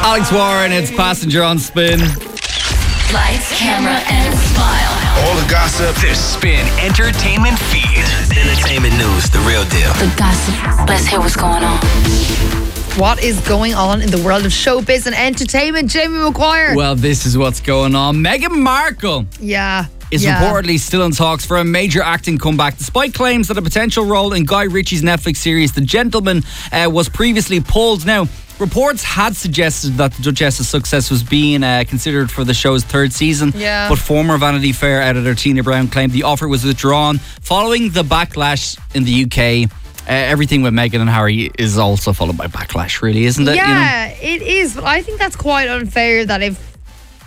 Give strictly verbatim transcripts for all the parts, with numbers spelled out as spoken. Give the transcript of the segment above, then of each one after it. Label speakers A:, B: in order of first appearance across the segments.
A: Alex Warren, it's Passenger on Spin.
B: Lights, camera, and smile.
C: All the gossip.
D: The Spin Entertainment Feed. Entertainment news, the real deal.
B: The gossip. Let's hear what's going on.
E: What is going on in the world of showbiz and entertainment, Jamie McGuire?
A: Well, this is what's going on. Meghan Markle
E: Yeah.
A: is
E: yeah.
A: reportedly still in talks for a major acting comeback, despite claims that a potential role in Guy Ritchie's Netflix series The Gentleman uh, was previously pulled. Now, reports had suggested that the Duchess's success was being uh, considered for the show's third season,
E: Yeah.
A: but former Vanity Fair editor Tina Brown claimed the offer was withdrawn following the backlash in the U K. Uh, everything with Meghan and Harry is also followed by backlash, really, isn't it?
E: Yeah, you know? It is. But I think that's quite unfair that if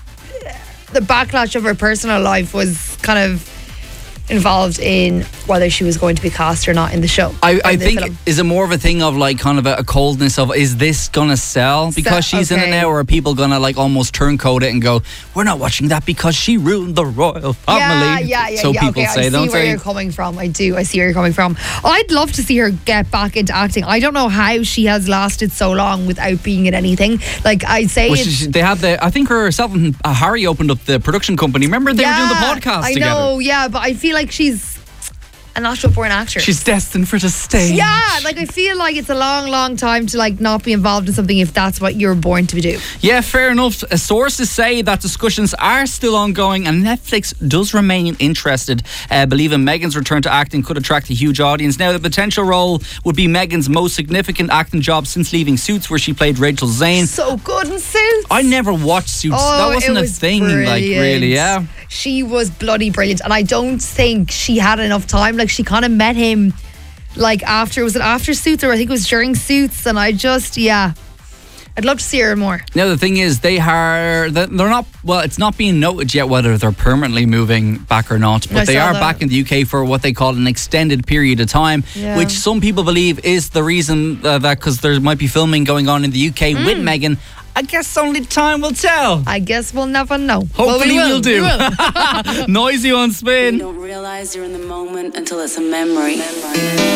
E: the backlash of her personal life was kind of involved in whether she was going to be cast or not in the show.
A: I, I
E: in the
A: think,
E: film.
A: is it more of a thing of like kind of a, a coldness of, is this gonna sell because
E: So-
A: she's in it
E: okay.
A: now, or are people gonna like almost turncoat it and go, we're not watching that because she ruined the royal family?
E: Yeah, yeah, yeah.
A: So
E: yeah.
A: people
E: okay,
A: say,
E: I see
A: don't
E: where
A: they?
E: you're coming from. I do. I see where you're coming from. I'd love to see her get back into acting. I don't know how she has lasted so long without being in anything. Like, I'd say
A: Well,
E: it's...
A: she- they had the, I think herself and uh, Harry opened up the production company. Remember they
E: yeah,
A: were doing the podcast
E: I
A: together.
E: know, yeah, but I feel like she's a natural born actor.
A: She's destined for the stage.
E: Yeah, like I feel like it's a long, long time to like not be involved in something if that's what you're born to do.
A: Yeah, fair enough. Uh, Sources say that discussions are still ongoing and Netflix does remain interested, uh, believing Meghan's return to acting could attract a huge audience. Now, the potential role would be Meghan's most significant acting job since leaving Suits, where she played Rachel Zane.
E: So good in Suits.
A: I never watched Suits.
E: Oh,
A: that wasn't
E: it
A: a
E: was
A: thing, like,
E: brilliant.
A: really, yeah.
E: She was bloody brilliant, and I don't think she had enough time. Like, she kind of met him, like, after, was it after Suits, or I think it was during Suits, and I just, yeah. I'd love to see her more.
A: Now, the thing is, they are, they're not, well, it's not being noted yet whether they're permanently moving back or not, but
E: I
A: they
E: saw
A: are
E: that.
A: back in the U K for what they call an extended period of time,
E: Yeah.
A: which some people believe is the reason uh, that, because there might be filming going on in the U K
E: Mm.
A: with Meghan. I guess only time will tell.
E: I guess we'll never know.
A: Hopefully
E: Well, we
A: we'll do.
E: We will.
A: Noisy on Spin.
F: You don't realize you're in the moment until it's a memory.